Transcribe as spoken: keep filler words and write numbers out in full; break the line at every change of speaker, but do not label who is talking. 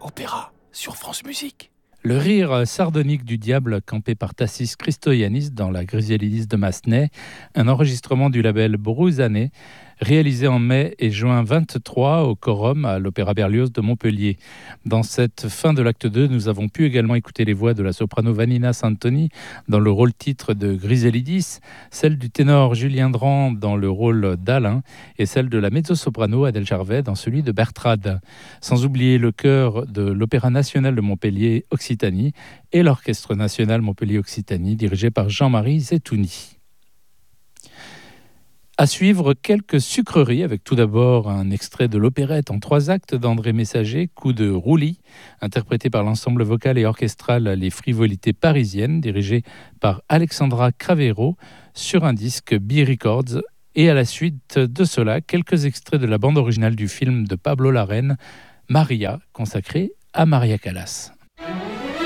Opéra sur France Musique.
Le rire sardonique du diable campé par Tassis Christoyanis dans la Griselidis de Massenet, un enregistrement du label Brusané, réalisé en mai et juin vingt-trois au Quorum à l'Opéra Berlioz de Montpellier. Dans cette fin de l'acte deux, nous avons pu également écouter les voix de la soprano Vanina Santoni dans le rôle-titre de Griselidis, celle du ténor Julien Dran dans le rôle d'Alain et celle de la mezzo-soprano Adèle Jarvet dans celui de Bertrade. Sans oublier le chœur de l'Opéra national de Montpellier Occitanie et l'Orchestre national Montpellier Occitanie dirigé par Jean-Marie Zetouni. À suivre, quelques sucreries, avec tout d'abord un extrait de l'opérette en trois actes d'André Messager, Coup de roulis, interprété par l'ensemble vocal et orchestral Les Frivolités parisiennes, dirigé par Alexandra Cravero, sur un disque B-Records. Et à la suite de cela, quelques extraits de la bande originale du film de Pablo Larraín, Maria, consacré à Maria Callas.